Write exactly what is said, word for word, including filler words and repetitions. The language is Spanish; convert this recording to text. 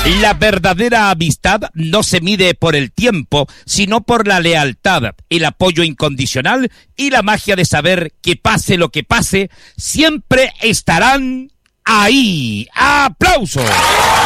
La verdadera amistad no se mide por el tiempo, sino por la lealtad, el apoyo incondicional y la magia de saber que pase lo que pase, siempre estarán ahí. ¡Aplausos!